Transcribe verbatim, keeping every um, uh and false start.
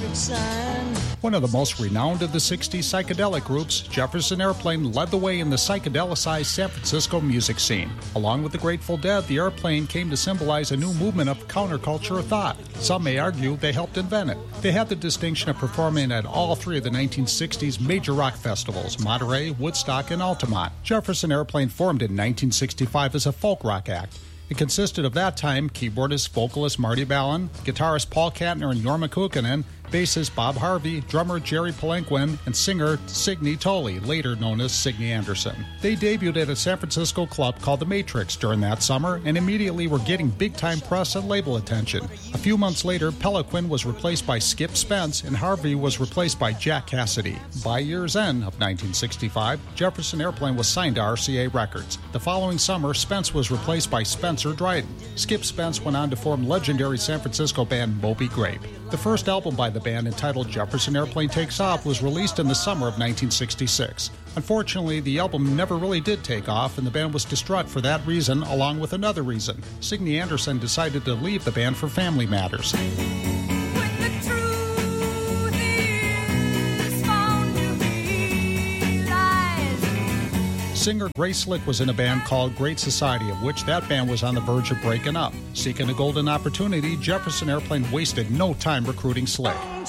sign. One of the most renowned of the sixties psychedelic groups, Jefferson Airplane led the way in the psychedelicized San Francisco music scene. Along with the Grateful Dead, the Airplane came to symbolize a new movement of counterculture thought. Some may argue they helped invent it. They had the distinction of performing at all three of the nineteen sixties major rock festivals, Monterey, Woodstock, and Altamont. Jefferson Airplane formed in nineteen sixty-five as a folk rock act. It consisted of that time keyboardist, vocalist Marty Balin, guitarist Paul Kantner and Jorma Kukkonen, bassist Bob Harvey, drummer Jerry Palenquin, and singer Signe Tolley, later known as Signe Anderson. They debuted at a San Francisco club called The Matrix during that summer and immediately were getting big-time press and label attention. A few months later, Palenquin was replaced by Skip Spence and Harvey was replaced by Jack Cassidy. By year's end of nineteen sixty-five, Jefferson Airplane was signed to R C A Records. The following summer, Spence was replaced by Spencer Dryden. Skip Spence went on to form legendary San Francisco band Moby Grape. The first album by the band, entitled Jefferson Airplane Takes Off, was released in the summer of nineteen sixty-six. Unfortunately, the album never really did take off, and the band was distraught for that reason, along with another reason. Signe Anderson decided to leave the band for family matters. Singer Grace Slick was in a band called Great Society, of which that band was on the verge of breaking up. Seeking a golden opportunity, Jefferson Airplane wasted no time recruiting Slick.